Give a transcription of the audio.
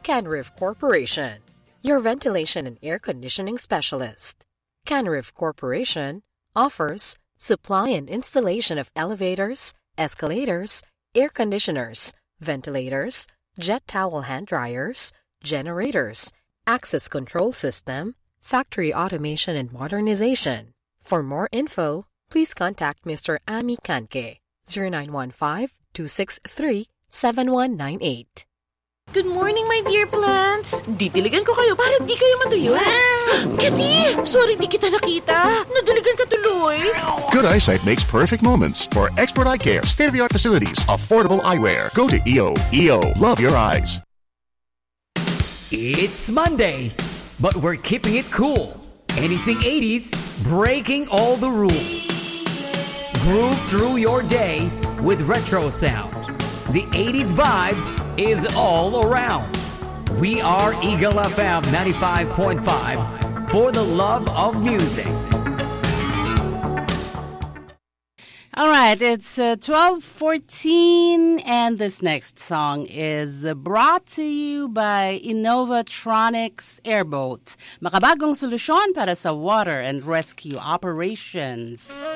Canrif Corporation, your ventilation and air conditioning specialist. Canrif Corporation offers supply and installation of elevators, escalators, air conditioners, ventilators, jet towel hand dryers, generators, access control system, factory automation and modernization. For more info, please contact Mr. Ami Kanke, 0915-263-7198. Good morning, my dear plants. Didiligan ko kayo para di kayo matuyuan. Kati! Sorry di kita nakita. Nadiligan ka tuloy. Good eyesight makes perfect moments. For expert eye care, state-of-the-art facilities, affordable eyewear. Go to EO. EO. Love your eyes. It's Monday, but we're keeping it cool. Anything 80s, breaking all the rules. Groove through your day with retro sound. The 80s vibe is all around. We are Eagle FM 95.5 for the love of music. All right, it's 12:14, and this next song is brought to you by Innovatronics Airboat. Makabagong solusyon para sa water and rescue operations.